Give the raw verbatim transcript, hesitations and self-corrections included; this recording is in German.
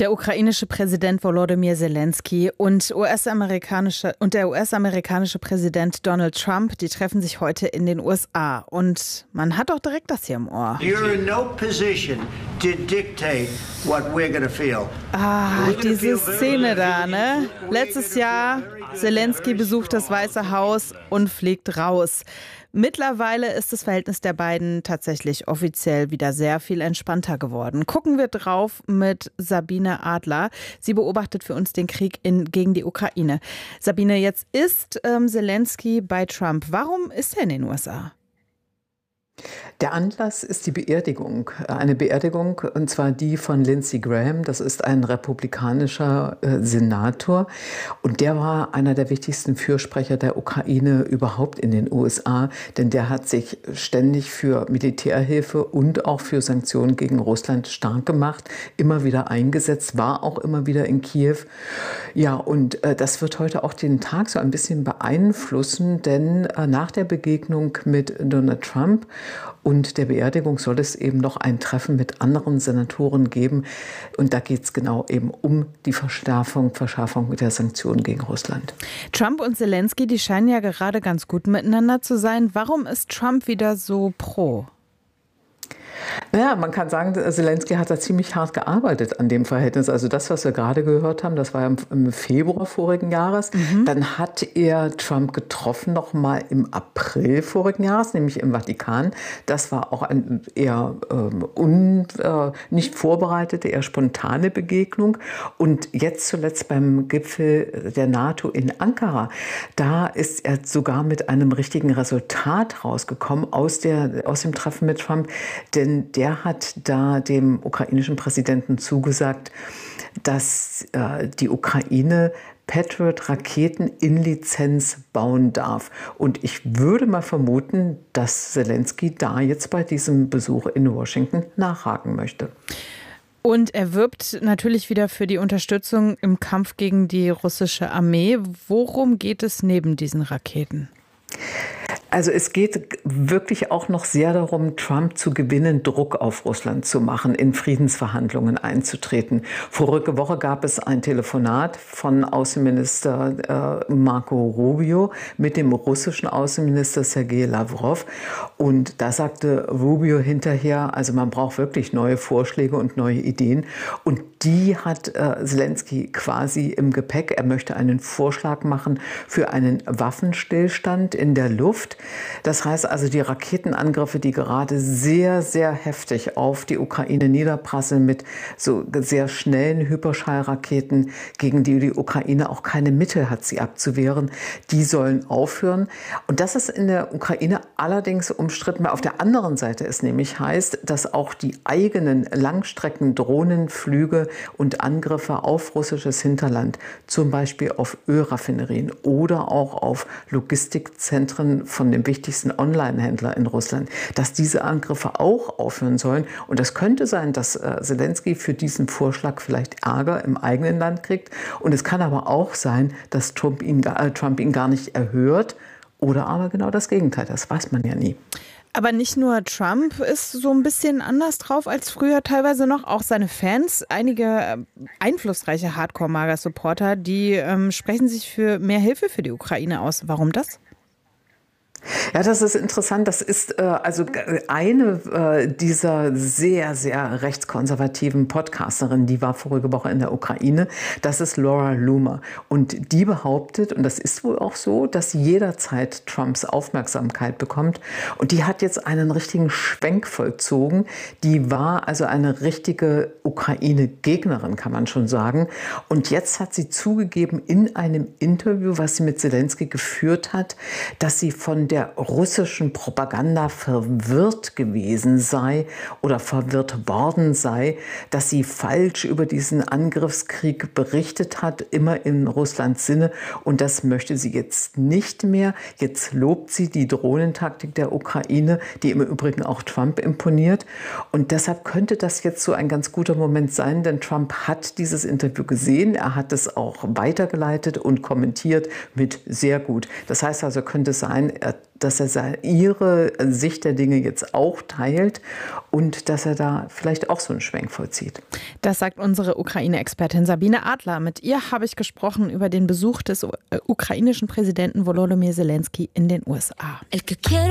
Der ukrainische Präsident Volodymyr Zelensky und U S-amerikanische und der U S-amerikanische Präsident Donald Trump, die treffen sich heute in den U S A. Und man hat auch direkt das hier im Ohr. You're in no position to dictate what we're gonna feel. Ah, diese Szene da, ne? Letztes Jahr, Zelensky besucht das Weiße Haus und fliegt raus. Mittlerweile ist das Verhältnis der beiden tatsächlich offiziell wieder sehr viel entspannter geworden. Gucken wir drauf mit Sabine Adler. Sie beobachtet für uns den Krieg in, gegen die Ukraine. Sabine, jetzt ist ähm, Zelensky bei Trump. Warum ist er in den U S A? Der Anlass ist die Beerdigung, eine Beerdigung, und zwar die von Lindsey Graham. Das ist ein republikanischer äh, Senator, und der war einer der wichtigsten Fürsprecher der Ukraine überhaupt in den U S A, denn der hat sich ständig für Militärhilfe und auch für Sanktionen gegen Russland stark gemacht, immer wieder eingesetzt, war auch immer wieder in Kiew. Ja, und äh, das wird heute auch den Tag so ein bisschen beeinflussen, denn äh, nach der Begegnung mit Donald Trump und der Beerdigung soll es eben noch ein Treffen mit anderen Senatoren geben. Und da geht es genau eben um die Verstärkung, Verschärfung der Sanktionen gegen Russland. Trump und Zelensky, die scheinen ja gerade ganz gut miteinander zu sein. Warum ist Trump wieder so pro? Naja, man kann sagen, Zelensky hat da ziemlich hart gearbeitet an dem Verhältnis. Also das, was wir gerade gehört haben, das war im, im Februar vorigen Jahres. Mhm. Dann hat er Trump getroffen, noch mal im April vorigen Jahres, nämlich im Vatikan. Das war auch eine eher ähm, un, äh, nicht vorbereitete, eher spontane Begegnung. Und jetzt zuletzt beim Gipfel der NATO in Ankara, da ist er sogar mit einem richtigen Resultat rausgekommen aus, der, aus dem Treffen mit Trump. Denn der hat da dem ukrainischen Präsidenten zugesagt, dass äh, die Ukraine Patriot-Raketen in Lizenz bauen darf. Und ich würde mal vermuten, dass Zelensky da jetzt bei diesem Besuch in Washington nachhaken möchte. Und er wirbt natürlich wieder für die Unterstützung im Kampf gegen die russische Armee. Worum geht es neben diesen Raketen? Also es geht wirklich auch noch sehr darum, Trump zu gewinnen, Druck auf Russland zu machen, in Friedensverhandlungen einzutreten. Vorige Woche gab es ein Telefonat von Außenminister äh, Marco Rubio mit dem russischen Außenminister Sergei Lavrov. Und da sagte Rubio hinterher, also man braucht wirklich neue Vorschläge und neue Ideen. Und die hat äh, Zelensky quasi im Gepäck. Er möchte einen Vorschlag machen für einen Waffenstillstand in der Luft. Das heißt also, die Raketenangriffe, die gerade sehr, sehr heftig auf die Ukraine niederprasseln mit so sehr schnellen Hyperschallraketen, gegen die die Ukraine auch keine Mittel hat, sie abzuwehren, die sollen aufhören. Und das ist in der Ukraine allerdings umstritten, weil auf der anderen Seite es nämlich heißt, dass auch die eigenen Langstrecken-Drohnenflüge und Angriffe auf russisches Hinterland, zum Beispiel auf Ölraffinerien oder auch auf Logistikzentren von dem wichtigsten Online-Händler in Russland, dass diese Angriffe auch aufhören sollen. Und es könnte sein, dass äh, Zelensky für diesen Vorschlag vielleicht Ärger im eigenen Land kriegt. Und es kann aber auch sein, dass Trump ihn, äh, Trump ihn gar nicht erhört oder aber genau das Gegenteil. Das weiß man ja nie. Aber nicht nur Trump ist so ein bisschen anders drauf als früher teilweise noch. Auch seine Fans, einige einflussreiche Hardcore-Mager-Supporter, die ähm, sprechen sich für mehr Hilfe für die Ukraine aus. Warum das? Ja, das ist interessant. Das ist äh, also eine äh, dieser sehr, sehr rechtskonservativen Podcasterinnen, die war vorige Woche in der Ukraine. Das ist Laura Loomer. Und die behauptet, und das ist wohl auch so, dass sie jederzeit Trumps Aufmerksamkeit bekommt. Und die hat jetzt einen richtigen Schwenk vollzogen. Die war also eine richtige Ukraine-Gegnerin, kann man schon sagen. Und jetzt hat sie zugegeben in einem Interview, was sie mit Zelensky geführt hat, dass sie von der russischen Propaganda verwirrt gewesen sei oder verwirrt worden sei, dass sie falsch über diesen Angriffskrieg berichtet hat, immer in Russlands Sinne. Und das möchte sie jetzt nicht mehr. Jetzt lobt sie die Drohnentaktik der Ukraine, die im Übrigen auch Trump imponiert. Und deshalb könnte das jetzt so ein ganz guter Moment sein, denn Trump hat dieses Interview gesehen. Er hat es auch weitergeleitet und kommentiert mit sehr gut. Das heißt also, könnte sein, er dass er ihre Sicht der Dinge jetzt auch teilt und dass er da vielleicht auch so einen Schwenk vollzieht. Das sagt unsere Ukraine-Expertin Sabine Adler. Mit ihr habe ich gesprochen über den Besuch des ukrainischen Präsidenten Volodymyr Zelensky in den U S A.